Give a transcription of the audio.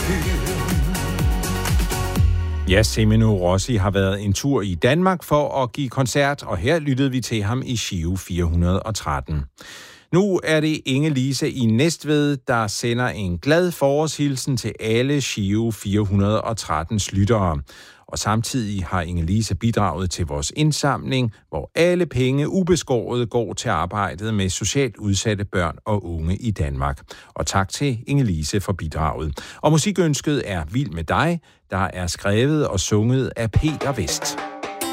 Ja, Semino Rossi har været en tur i Danmark for at give koncert, og her lyttede vi til ham i Giro 413. Nu er det Inge-Lise i Næstved, der sender en glad forårshilsen til alle Giro 413's lyttere. Og samtidig har Inge-Lise bidraget til vores indsamling, hvor alle penge ubeskåret går til arbejdet med socialt udsatte børn og unge i Danmark. Og tak til Inge-Lise for bidraget. Og musikønsket er Vild med dig, der er skrevet og sunget af Peter Vest.